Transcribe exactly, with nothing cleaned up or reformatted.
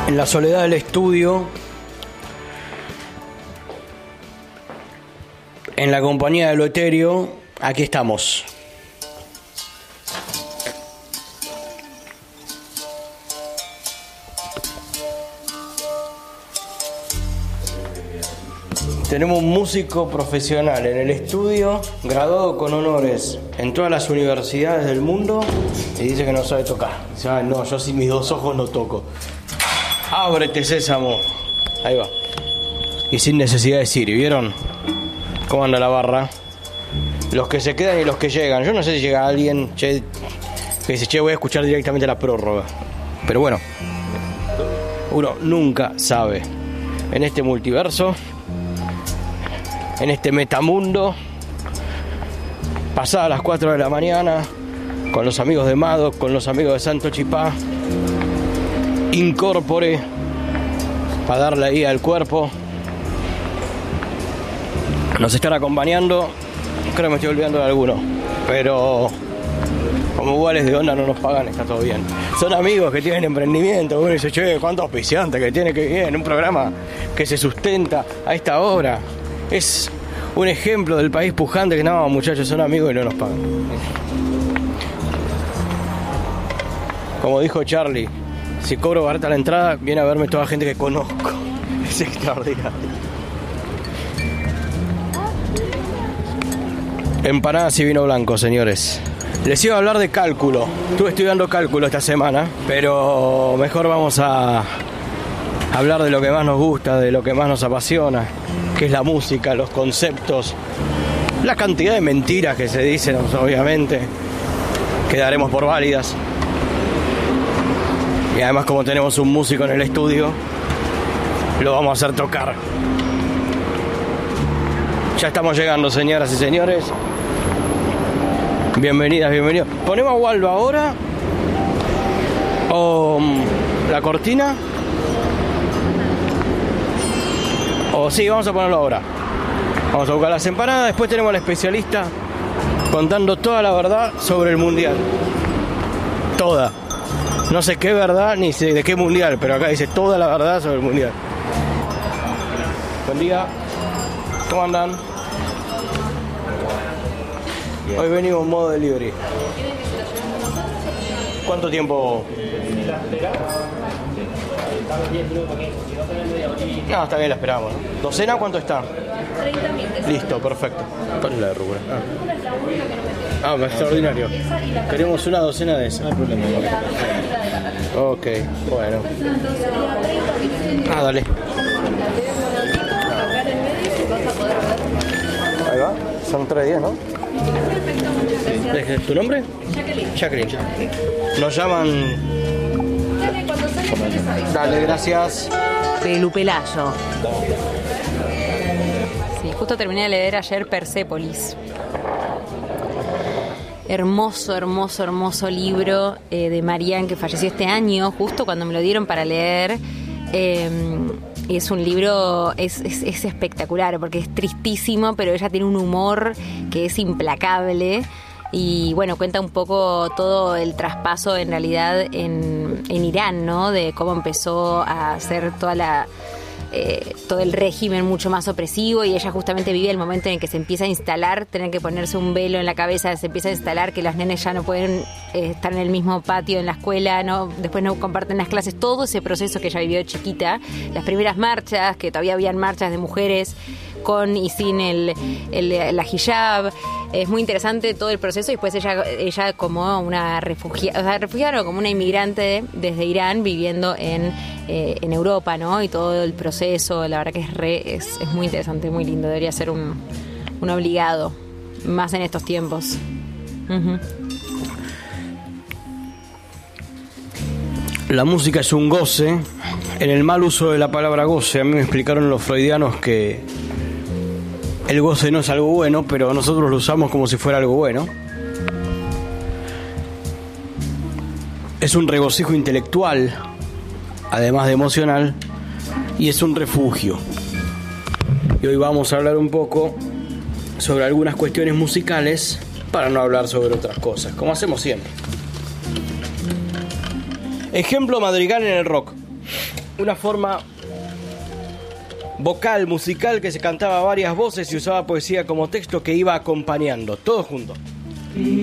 En la soledad del estudio, en la compañía de lo etéreo, aquí estamos. Tenemos un músico profesional en el estudio, graduado con honores en todas las universidades del mundo, y dice que no sabe tocar. Dice, ah, no, yo sin mis dos ojos no toco. Ábrete, Sésamo. Ahí va. Y sin necesidad de decir, ¿vieron cómo anda la barra? Los que se quedan y los que llegan. Yo no sé si llega alguien che, que dice, che, voy a escuchar directamente la prórroga. Pero bueno, uno nunca sabe. En este multiverso, en este metamundo, pasadas las cuatro de la mañana, con los amigos de Madoc, con los amigos de Santo Chipá, incorpore para darle ahí al cuerpo. Nos están acompañando, creo que me estoy olvidando de alguno, pero como iguales de onda no nos pagan, está todo bien. Son amigos que tienen emprendimiento. Uno dice, che, cuántos auspiciantes que tiene, que bien, un programa que se sustenta a esta hora. Es un ejemplo del país pujante que no, muchachos, son amigos y no nos pagan. Como dijo Charlie, si cobro barata la entrada, viene a verme toda gente que conozco. Es extraordinario. Empanadas y vino blanco, señores. Les iba a hablar de cálculo. Estuve estudiando cálculo esta semana, pero mejor vamos a hablar de lo que más nos gusta, de lo que más nos apasiona, que es la música, los conceptos, la cantidad de mentiras que se dicen, obviamente, que daremos por válidas. Y además, como tenemos un músico en el estudio, lo vamos a hacer tocar. Ya estamos llegando, señoras y señores. Bienvenidas, bienvenidos. ¿Ponemos a Waldo ahora? ¿O la cortina? O sí, vamos a ponerlo ahora. Vamos a buscar las empanadas. Después tenemos al especialista contando toda la verdad sobre el mundial. Toda. No sé qué verdad ni sé de qué mundial, pero acá dice toda la verdad sobre el mundial. Buen día. ¿Cómo andan? Hoy venimos en modo delivery. ¿Cuánto tiempo? No, está bien, la esperamos, ¿no? ¿Docena cuánto está? treinta mil. Listo, perfecto. ¿Cuál es la de rúcula? Ah, ah extraordinario. Queremos una docena de esas. No hay problema. Ok, bueno. Ah, dale. Ahí va. Son tres días, ¿no? Perfecto, muchas gracias. ¿Tu nombre? Jacqueline. Jacqueline. Nos llaman. Dale, cuando salga yo les aviso. Dale, gracias. Pelu Pelayo. Sí, justo terminé de leer ayer Persépolis. Hermoso, hermoso, hermoso libro eh, de Marianne, que falleció este año, justo cuando me lo dieron para leer. Eh, es un libro, es, es, es espectacular, porque es tristísimo, pero ella tiene un humor que es implacable. Y bueno, cuenta un poco todo el traspaso en realidad en, en Irán, ¿no? De cómo empezó a hacer toda la... Eh, todo el régimen mucho más opresivo, y ella justamente vive el momento en el que se empieza a instalar, tener que ponerse un velo en la cabeza, se empieza a instalar que los nenes ya no pueden eh, estar en el mismo patio en la escuela, no, después no comparten las clases, todo ese proceso que ella vivió de chiquita, las primeras marchas, que todavía habían marchas de mujeres con y sin el, el, la hijab. Es muy interesante todo el proceso, y después ella, ella como una refugiada, o sea, refugiada o como una inmigrante desde Irán viviendo en, eh, en Europa, ¿no? Y todo el proceso, la verdad que es, re, es, es muy interesante, muy lindo, debería ser un, un obligado, más en estos tiempos. Uh-huh. La música es un goce, en el mal uso de la palabra goce. A mí me explicaron los freudianos que el goce no es algo bueno, pero nosotros lo usamos como si fuera algo bueno. Es un regocijo intelectual, además de emocional, y es un refugio. Y hoy vamos a hablar un poco sobre algunas cuestiones musicales para no hablar sobre otras cosas, como hacemos siempre. Ejemplo madrigal en el rock. una forma vocal, musical, que se cantaba a varias voces y usaba poesía como texto que iba acompañando, todo junto.